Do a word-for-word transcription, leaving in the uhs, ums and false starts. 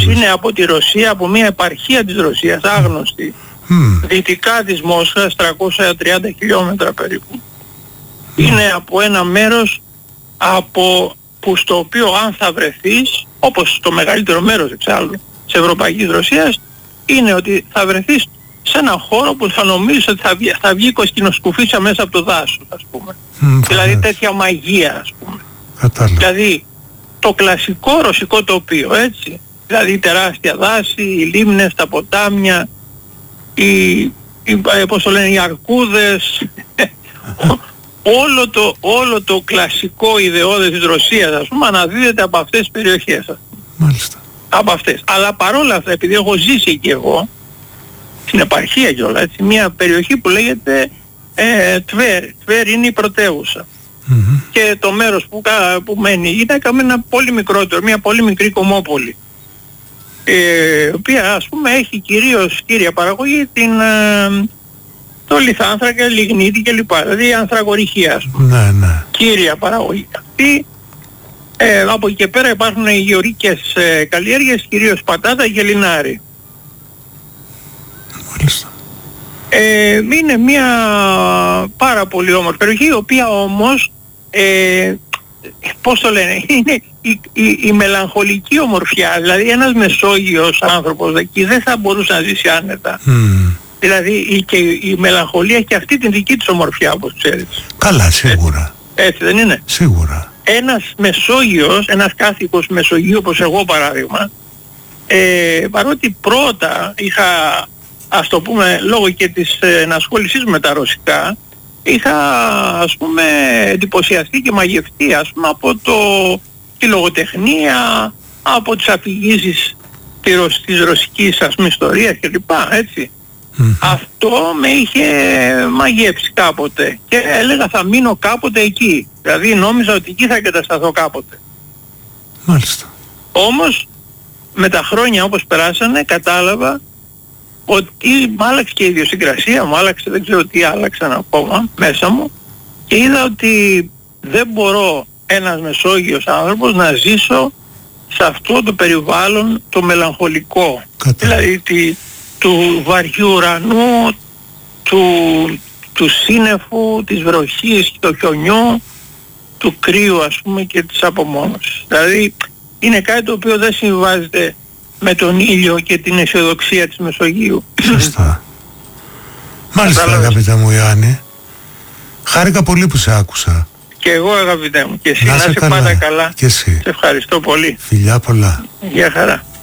είναι από τη Ρωσία, από μια επαρχία της Ρωσίας, άγνωστη, Mm. δυτικά της Μόσχας, τριακόσια τριάντα χιλιόμετρα περίπου. Είναι από ένα μέρος από που στο οποίο αν θα βρεθείς, όπως το μεγαλύτερο μέρος εξάλλου της Ευρωπαϊκής Ρωσίας, είναι ότι θα βρεθείς σε έναν χώρο που θα νομίζεις ότι θα βγει, θα βγει κοσκινοσκουφίτσα μέσα από το δάσος, ας πούμε. Mm, δηλαδή τέτοια μαγεία, ας πούμε. Κατάλαβα. Δηλαδή το κλασικό ρωσικό τοπίο, έτσι. Δηλαδή τεράστια δάση, οι λίμνες, τα ποτάμια, οι, οι, πώς το λένε, οι αρκούδες, όλο, το, όλο το κλασικό ιδεώδες της Ρωσίας, ας πούμε, αναδύεται από αυτές τις περιοχές. Μάλιστα. Από αυτές. Αλλά παρόλα αυτά, επειδή έχω ζήσει εκεί εγώ, στην επαρχία κιόλας, έτσι, μια περιοχή που λέγεται ε, Τβέρ. Τβέρ είναι η πρωτεύουσα. Mm-hmm. Και το μέρος που, που μένει είναι ένα πολύ μικρότερο, μια πολύ μικρή κομμόπολη. Ε, η οποία, ας πούμε, έχει κυρίως κύρια παραγωγή την, ε, το λιθάνθρακα, λιγνίτη κλπ. Δηλαδή ανθρακοριχεία, ας πούμε. Ναι, ναι. Κύρια παραγωγή. Αυτή, ε, από εκεί και πέρα υπάρχουν οι γεωργικές ε, καλλιέργειες, κυρίως πατάτα και λινάρι. Μάλιστα. Ε, είναι μια πάρα πολύ όμορφη περιοχή, η οποία όμως, ε, πώς το λένε, είναι η, η, η μελαγχολική ομορφιά. Δηλαδή ένας Μεσόγειος άνθρωπος εκεί δεν θα μπορούσε να ζήσει άνετα. Mm. Δηλαδή η, και η μελαγχολία και αυτή την δική της ομορφιά, όπως ξέρεις. Καλά, σίγουρα. Έτσι, έτσι δεν είναι? Σίγουρα. Ένας Μεσόγειος, ένας κάτοικος Μεσογείου όπως εγώ παράδειγμα, ε, παρότι πρώτα είχα, ας το πούμε, λόγω και της ενασχόλησής με τα ρωσικά, είχα, ας πούμε, εντυπωσιαστεί και μαγευτεί, ας πούμε, από το, τη λογοτεχνία, από τις αφηγήσεις της, της ρωσικής, ας πούμε, ιστορίας κλπ. Έτσι. Mm-hmm. Αυτό με είχε μαγεύσει κάποτε και έλεγα θα μείνω κάποτε εκεί. Δηλαδή νόμιζα ότι εκεί θα εγκατασταθώ κάποτε. Μάλιστα. Όμως με τα χρόνια όπως περάσανε κατάλαβα ότι μ' άλλαξε και η ιδιοσυγκρασία, μου άλλαξε, δεν ξέρω τι άλλαξαν ακόμα μέσα μου, και είδα ότι δεν μπορώ ένας Μεσόγειος άνθρωπος να ζήσω σε αυτό το περιβάλλον το μελαγχολικό. Κατάλαβα. Δηλαδή τη, του βαριού ουρανού, του, του σύννεφου, της βροχής και του χιονιού, του κρύου, ας πούμε, και της απομόνωσης. Δηλαδή είναι κάτι το οποίο δεν συμβάζεται με τον ήλιο και την αισιοδοξία της Μεσογείου. Σωστά. Μάλιστα, αγαπητέ μου Ιωάννη. Χάρηκα πολύ που σε άκουσα. Και εγώ, αγαπητέ μου. Και εσύ να να σε είσαι καλά. πάντα καλά. Και εσύ. Σε ευχαριστώ πολύ. Φιλιά πολλά. Γεια χαρά.